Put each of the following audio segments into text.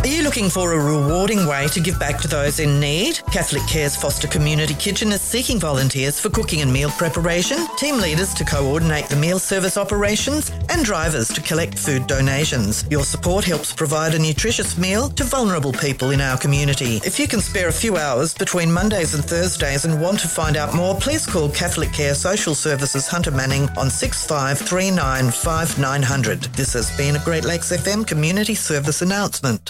Are you looking for a rewarding way to give back to those in need? Catholic Care's Foster Community Kitchen is seeking volunteers for cooking and meal preparation, team leaders to coordinate the meal service operations, and drivers to collect food donations. Your support helps provide a nutritious meal to vulnerable people in our community. If you can spare a few hours between Mondays and Thursdays and want to find out more, please call Catholic Care Social Services Hunter Manning on 6539 5900. This has been a Great Lakes FM community service announcement.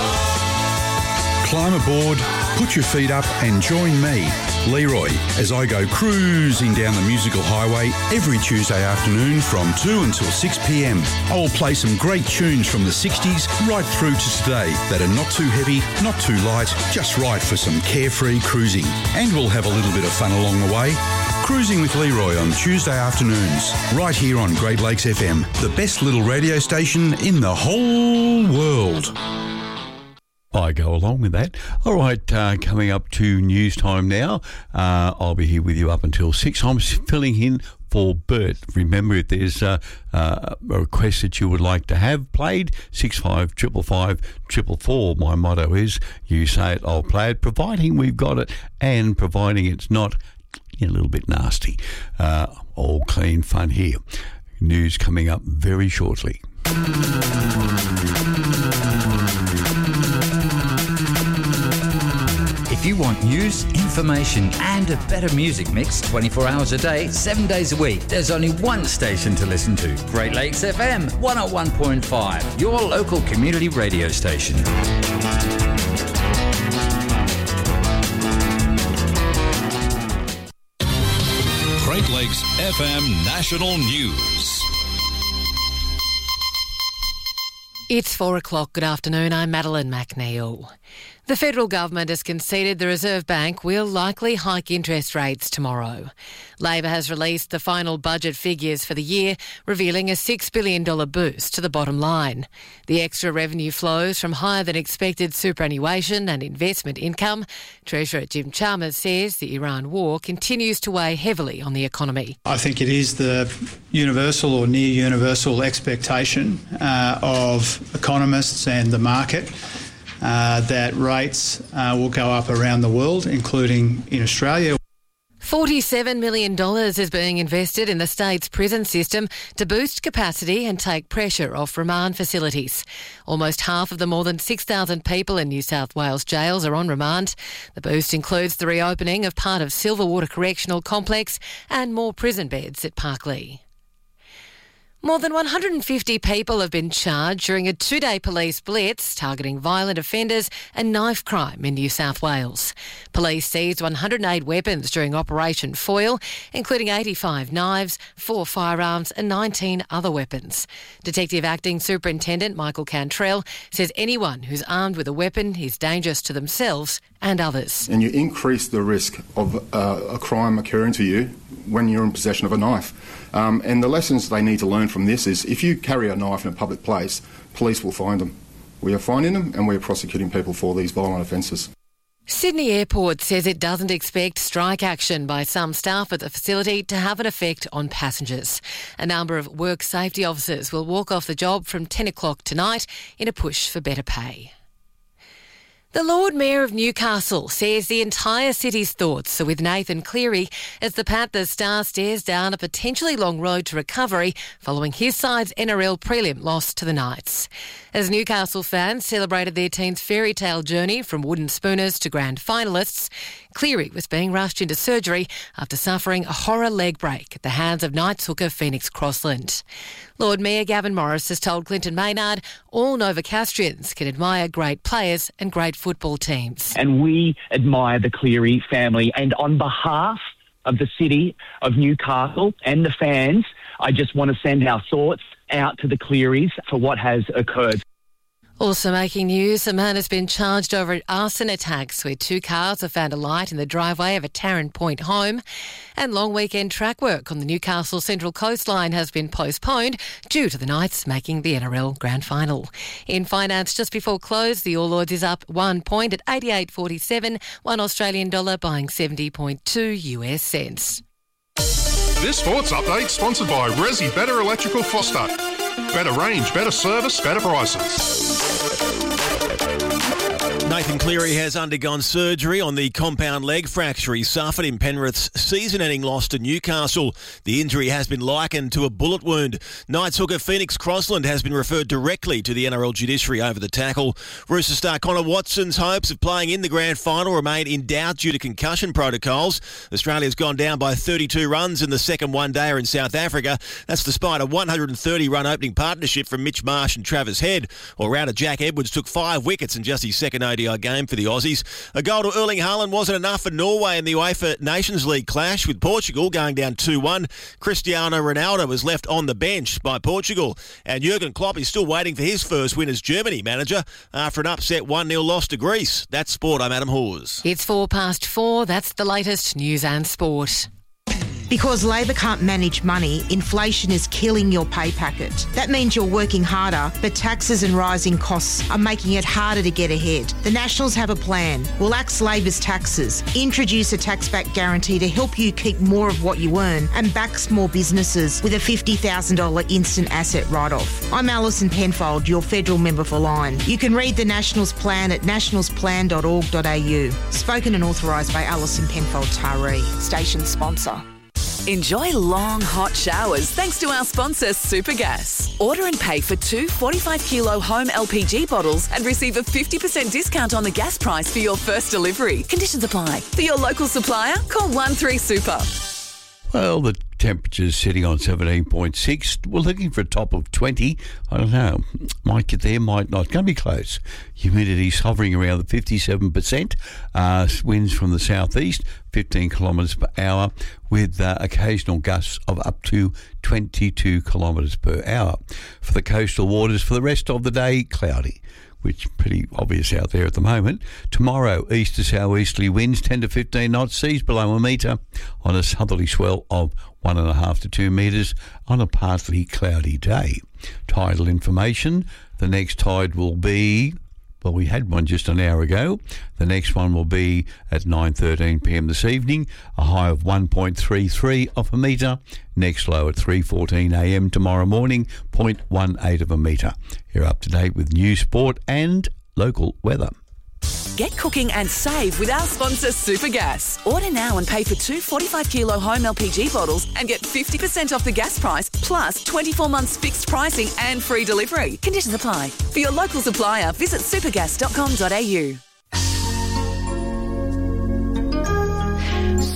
Climb aboard, put your feet up and join me, Leroy, as I go cruising down the musical highway every Tuesday afternoon from 2 until 6 p.m. I will play some great tunes from the 60s right through to today that are not too heavy, not too light, just right for some carefree cruising. And we'll have a little bit of fun along the way. Cruising with Leroy on Tuesday afternoons, right here on Great Lakes FM, the best little radio station in the whole world. I go along with that. All right, coming up to news time now. I'll be here with you up until 6. I'm filling in for Bert. Remember, if there's a request that you would like to have played, 6555 444. My motto is, you say it, I'll play it, providing we've got it and providing it's not a little bit nasty. All clean fun here. News coming up very shortly. If you want news, information and a better music mix 24 hours a day, 7 days a week, there's only one station to listen to. Great Lakes FM 101.5, your local community radio station. Great Lakes FM National News. It's 4 o'clock. Good afternoon. I'm Madeline McNeil. The federal government has conceded the Reserve Bank will likely hike interest rates tomorrow. Labor has released the final budget figures for the year, revealing a $6 billion boost to the bottom line. The extra revenue flows from higher than expected superannuation and investment income. Treasurer Jim Chalmers says the Iran war continues to weigh heavily on the economy. I think it is the universal or near universal expectation of economists and the market that rates will go up around the world, including in Australia. $47 million is being invested in the state's prison system to boost capacity and take pressure off remand facilities. Almost half of the more than 6,000 people in New South Wales jails are on remand. The boost includes the reopening of part of Silverwater Correctional Complex and more prison beds at Parklea. More than 150 people have been charged during a 2-day police blitz targeting violent offenders and knife crime in New South Wales. Police seized 108 weapons during Operation Foil, including 85 knives, 4 firearms and 19 other weapons. Detective Acting Superintendent Michael Cantrell says anyone who's armed with a weapon is dangerous to themselves and others. And you increase the risk of a crime occurring to you when you're in possession of a knife. And the lessons they need to learn from this is if you carry a knife in a public place, police will find them. We are finding them and we are prosecuting people for these violent offences. Sydney Airport says it doesn't expect strike action by some staff at the facility to have an effect on passengers. A number of work safety officers will walk off the job from 10 o'clock tonight in a push for better pay. The Lord Mayor of Newcastle says the entire city's thoughts are with Nathan Cleary as the Panthers star stares down a potentially long road to recovery following his side's NRL prelim loss to the Knights. As Newcastle fans celebrated their team's fairy tale journey from wooden spooners to grand finalists, Cleary was being rushed into surgery after suffering a horror leg break at the hands of Knights hooker Phoenix Crossland. Lord Mayor Gavin Morris has told Clinton Maynard all Novocastrians can admire great players and great football teams. And we admire the Cleary family. And on behalf of the city of Newcastle and the fans, I just want to send our thoughts out to the Clearys for what has occurred. Also making news, a man has been charged over arson attacks where 2 cars have found alight in the driveway of a Tarrant Point home. And long weekend track work on the Newcastle Central Coastline has been postponed due to the Knights making the NRL Grand Final. In finance, just before close, the All Ords is up 1 point at 88.47, $1 Australian dollar buying 70.2 US cents. This sports update sponsored by Resi Better Electrical Foster. Better range, better service, better prices. Nathan Cleary has undergone surgery on the compound leg fracture he suffered in Penrith's season-ending loss to Newcastle. The injury has been likened to a bullet wound. Knights hooker Phoenix Crossland has been referred directly to the NRL judiciary over the tackle. Rooster star Connor Watson's hopes of playing in the grand final remain in doubt due to concussion protocols. Australia's gone down by 32 runs in the second one-dayer in South Africa. That's despite a 130-run opening partnership from Mitch Marsh and Travis Head. All-rounder Jack Edwards took 5 wickets in just his second ODI game for the Aussies. A goal to Erling Haaland wasn't enough for Norway in the UEFA Nations League clash with Portugal going down 2-1. Cristiano Ronaldo was left on the bench by Portugal. And Jurgen Klopp is still waiting for his first win as Germany manager after an upset 1-0 loss to Greece. That's sport. I'm Adam Hawes. It's 4:04. That's the latest news and sport. Because Labor can't manage money, inflation is killing your pay packet. That means you're working harder, but taxes and rising costs are making it harder to get ahead. The Nationals have a plan. We'll axe Labor's taxes, introduce a tax-back guarantee to help you keep more of what you earn, and back small businesses with a $50,000 instant asset write-off. I'm Alison Penfold, your federal member for Lyne. You can read the Nationals plan at nationalsplan.org.au. Spoken and authorised by Alison Penfold Taree, station sponsor. Enjoy long, hot showers thanks to our sponsor, Supergas. Order and pay for 2 45-kilo home LPG bottles and receive a 50% discount on the gas price for your first delivery. Conditions apply. For your local supplier, call 13Super. Well, the temperature's sitting on 17.6. We're looking for a top of 20. I don't know. Might get there, might not. Going to be close. Humidity's hovering around the 57%. Winds from the southeast, 15 kilometres per hour, with occasional gusts of up to 22 kilometres per hour. For the coastal waters, for the rest of the day, cloudy, which is pretty obvious out there at the moment. Tomorrow, east to southeasterly winds, 10 to 15 knots, seas below a metre, on a southerly swell of 1.5 to 2 metres on a partly cloudy day. Tidal information, the next tide will be, well, we had one just an hour ago. The next one will be at 9:13 p.m. this evening, a high of 1.33 of a metre. Next low at 3:14 a.m. tomorrow morning, 0.18 of a metre. You're up to date with news, sport and local weather. Get cooking and save with our sponsor, Supergas. Order now and pay for 2 45-kilo home LPG bottles and get 50% off the gas price, plus 24 months fixed pricing and free delivery. Conditions apply. For your local supplier, visit supergas.com.au.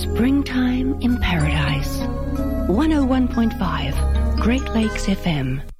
Springtime in Paradise. 101.5 Great Lakes FM.